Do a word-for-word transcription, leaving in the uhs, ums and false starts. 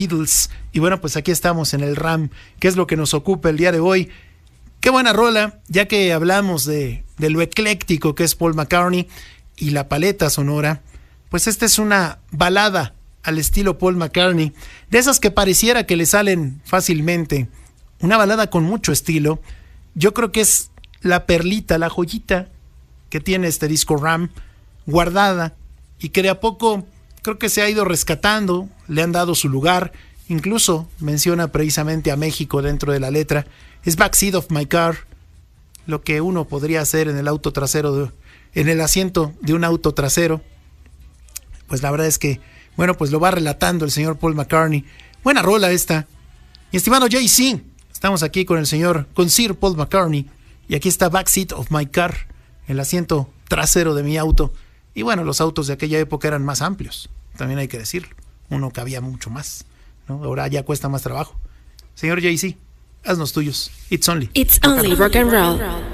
Beatles. Y bueno, pues aquí estamos en el RAM, que es lo que nos ocupa el día de hoy. Qué buena rola, ya que hablamos de, de lo ecléctico que es Paul McCartney y la paleta sonora. Pues esta es una balada al estilo Paul McCartney, de esas que pareciera que le salen fácilmente. Una balada con mucho estilo. Yo creo que es la perlita, la joyita que tiene este disco RAM, guardada, y que de a poco creo que se ha ido rescatando, le han dado su lugar. Incluso menciona precisamente a México dentro de la letra. Es Backseat of My Car, lo que uno podría hacer en el auto trasero, de, en el asiento de un auto trasero. Pues la verdad es que, bueno, pues lo va relatando el señor Paul McCartney. Buena rola esta. Mi estimado Jay-Z, estamos aquí con el señor, con Sir Paul McCartney, y aquí está Backseat of My Car, el asiento trasero de mi auto. Y bueno, los autos de aquella época eran más amplios, también hay que decirlo. Uno cabía mucho más, ¿no? Ahora ya cuesta más trabajo. Señor Jay-Z, haznos tuyos. It's only. It's only rock and roll.